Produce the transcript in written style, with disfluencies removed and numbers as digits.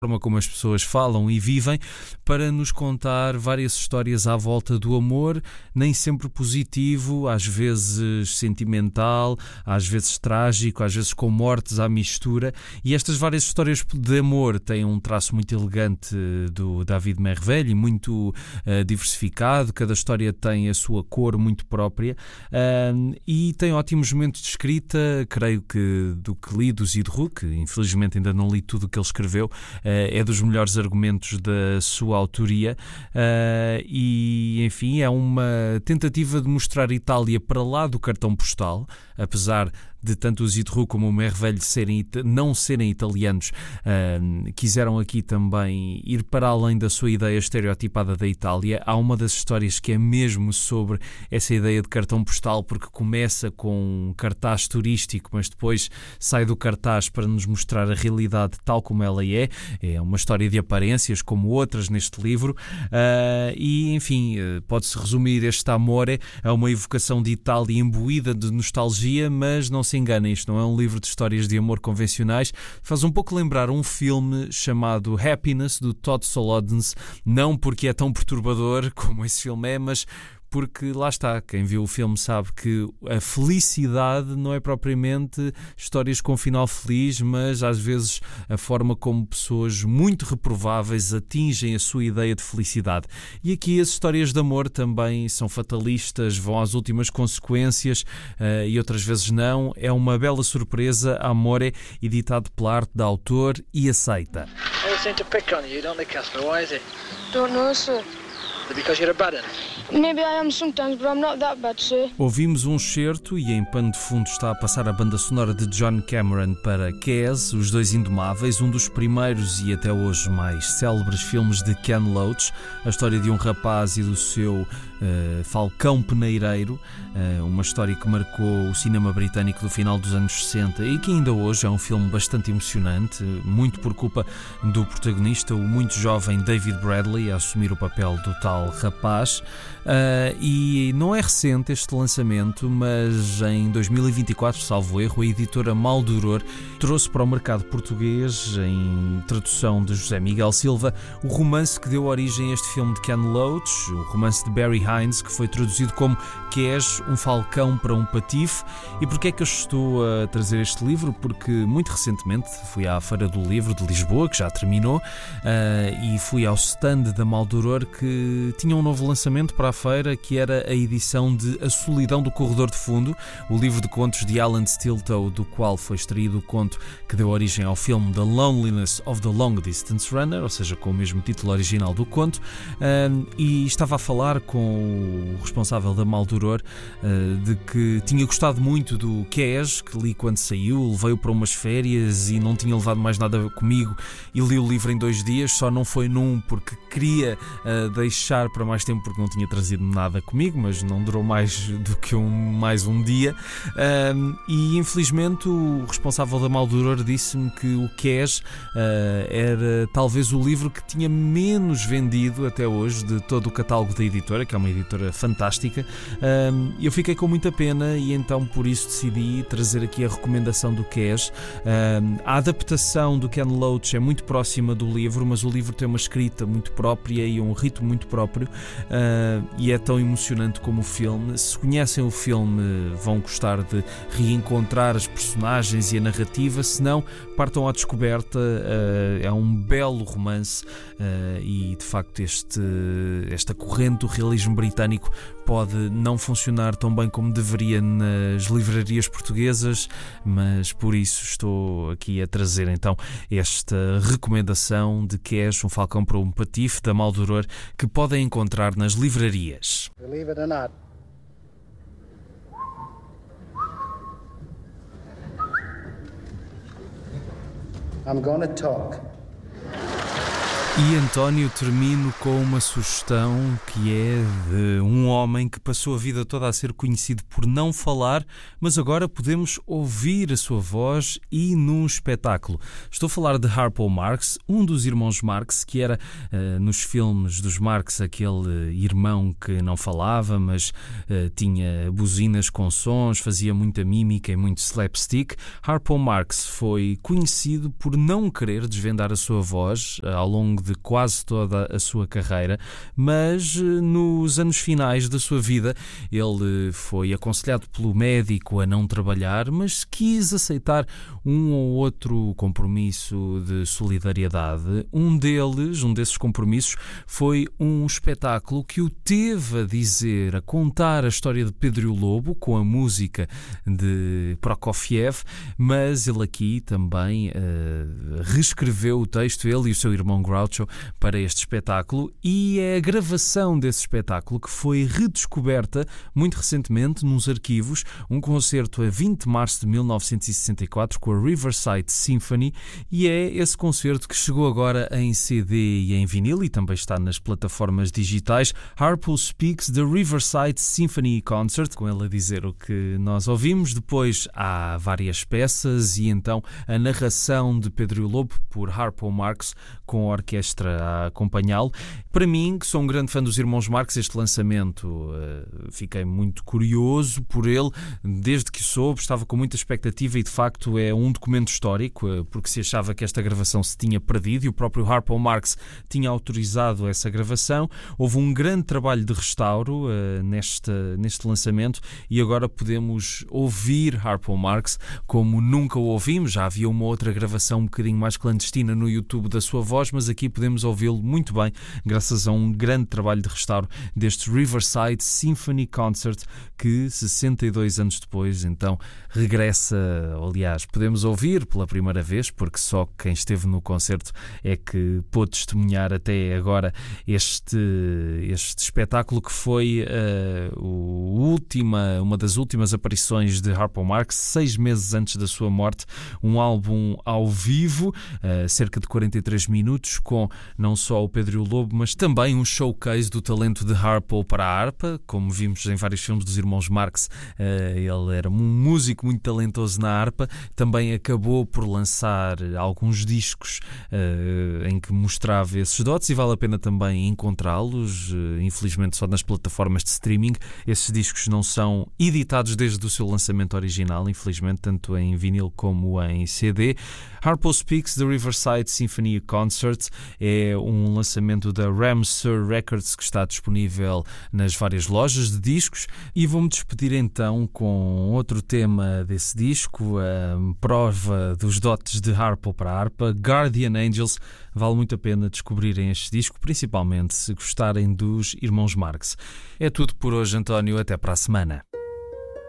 forma como as pessoas falam e vivem, para nos contar várias histórias à volta do amor, nem sempre positivo, às vezes sentimental, às vezes trágico, às vezes com mortes à mistura. E estas várias histórias de amor têm um traço muito elegante do David Mervelli e muito diversificado. Cada história tem a sua cor muito própria e tem ótimos momentos de escrita. Creio que do que li do Zidrou, que infelizmente ainda não li tudo o que ele escreveu, é dos melhores argumentos da sua autoria e, enfim, é uma tentativa de mostrar Itália para lá do cartão postal, apesar de tanto o Zidrou como o Mervelli não serem italianos, quiseram aqui também ir para além da sua ideia estereotipada da Itália. Há uma das histórias que é mesmo sobre essa ideia de cartão postal, porque começa com um cartaz turístico, mas depois sai do cartaz para nos mostrar a realidade tal como ela é. É uma história de aparências, como outras neste livro, e, enfim, pode-se resumir este Amore a uma evocação de Itália imbuída de nostalgia, mas não se enganem, isto não é um livro de histórias de amor convencionais. Faz um pouco lembrar um filme chamado Happiness, do Todd Solondz, não porque é tão perturbador como esse filme é, mas porque lá está, quem viu o filme sabe que a felicidade não é propriamente histórias com final feliz, mas às vezes a forma como pessoas muito reprováveis atingem a sua ideia de felicidade. E aqui as histórias de amor também são fatalistas, vão às últimas consequências e outras vezes não. É uma bela surpresa. Amore, editado pela Arte da Autor e aceita. They seem to pick on you, don't they, Casper? Why is it? Don't know, sir. Because you're a bad one? Maybe I am sometimes, but I'm not that bad, sir. Ouvimos um excerto e em pano de fundo está a passar a banda sonora de John Cameron para Kes, Os Dois Indomáveis, um dos primeiros e até hoje mais célebres filmes de Ken Loach, a história de um rapaz e do seu falcão peneireiro, uma história que marcou o cinema britânico do final dos anos 60 e que ainda hoje é um filme bastante emocionante, muito por culpa do protagonista, o muito jovem David Bradley, a assumir o papel do tal rapaz. E não é recente este lançamento, mas em 2024, salvo erro, a editora Maldoror trouxe para o mercado português, em tradução de José Miguel Silva, o romance que deu origem a este filme de Ken Loach, o romance de Barry Hines, que foi traduzido como Kes, um falcão para um patife. E porquê é que eu estou a trazer este livro? Porque muito recentemente fui à Feira do Livro de Lisboa, que já terminou, e fui ao stand da Maldoror, que tinha um novo lançamento para a feira, que era a edição de A Solidão do Corredor de Fundo, o livro de contos de Alan Stiltoe, do qual foi extraído o conto que deu origem ao filme The Loneliness of the Long Distance Runner, ou seja, com o mesmo título original do conto, e estava a falar com o responsável da Maldoror de que tinha gostado muito do Kes, que li quando saiu, levei-o para umas férias e não tinha levado mais nada comigo e li o livro em 2 dias, só não foi num porque queria deixar para mais tempo porque não tinha trazido nada comigo, mas não durou mais do que mais um dia, e infelizmente o responsável da Maldoror disse-me que o Kes era talvez o livro que tinha menos vendido até hoje de todo o catálogo da editora, que é uma editora fantástica. Eu fiquei com muita pena e então por isso decidi trazer aqui a recomendação do Kes. A adaptação do Ken Loach é muito próxima do livro, mas o livro tem uma escrita muito própria e um ritmo muito próprio, e é tão emocionante como o filme. Se conhecem o filme vão gostar de reencontrar as personagens e a narrativa, se não, partam à descoberta. É um belo romance e de facto esta corrente do realismo britânico pode não funcionar tão bem como deveria nas livrarias portuguesas, mas por isso estou aqui a trazer então esta recomendação de Kes, um falcão para um patife, da Maldoror, que podem encontrar nas livrarias. Believe it or not. I'm gonna talk. E António, termino com uma sugestão que é de um homem que passou a vida toda a ser conhecido por não falar, mas agora podemos ouvir a sua voz e num espetáculo. Estou a falar de Harpo Marx, um dos irmãos Marx, que era nos filmes dos Marx aquele irmão que não falava, mas tinha buzinas com sons, fazia muita mímica e muito slapstick. Harpo Marx foi conhecido por não querer desvendar a sua voz ao longo de quase toda a sua carreira, mas nos anos finais da sua vida ele foi aconselhado pelo médico a não trabalhar, mas quis aceitar um ou outro compromisso de solidariedade. Um desses compromissos foi um espetáculo que o teve a dizer, a contar a história de Pedro e o Lobo com a música de Prokofiev, mas ele aqui também reescreveu o texto, ele e o seu irmão Groucho, para este espetáculo, e é a gravação desse espetáculo que foi redescoberta muito recentemente nos arquivos, um concerto a 20 de março de 1964 com a Riverside Symphony, e é esse concerto que chegou agora em CD e em vinil e também está nas plataformas digitais. Harpo Speaks, The Riverside Symphony Concert, com ele a dizer o que nós ouvimos. Depois há várias peças e então a narração de Pedro e o Lobo por Harpo Marx com a orquestra a acompanhá-lo. Para mim, que sou um grande fã dos irmãos Marx, este lançamento fiquei muito curioso por ele, desde que soube, estava com muita expectativa e de facto é um documento histórico, porque se achava que esta gravação se tinha perdido e o próprio Harpo Marx tinha autorizado essa gravação. Houve um grande trabalho de restauro neste lançamento e agora podemos ouvir Harpo Marx como nunca o ouvimos. Já havia uma outra gravação um bocadinho mais clandestina no YouTube da sua voz, mas aqui podemos ouvi-lo muito bem, graças a um grande trabalho de restauro deste Riverside Symphony Concert, que 62 anos depois, então, regressa. Aliás, podemos ouvir pela primeira vez, porque só quem esteve no concerto é que pôde testemunhar até agora este espetáculo que foi uma das últimas aparições de Harpo Marx, 6 meses antes da sua morte, um álbum ao vivo, cerca de 43 minutos, com não só o Pedro e o Lobo, mas também um showcase do talento de Harpo para a harpa, como vimos em vários filmes dos irmãos Marx. Ele era um músico muito talentoso na harpa, também acabou por lançar alguns discos em que mostrava esses dotes e vale a pena também encontrá-los, infelizmente só nas plataformas de streaming. Esses discos não são editados desde o seu lançamento original, infelizmente, tanto em vinil como em CD. Harpo Speaks, The Riverside Symphony Concert, é um lançamento da Ramsur Records que está disponível nas várias lojas de discos, e vou-me despedir então com outro tema desse disco, a prova dos dotes de Harpo para a harpa, Guardian Angels. Vale muito a pena descobrirem este disco, principalmente se gostarem dos irmãos Marx. É tudo por hoje, António, até para a semana.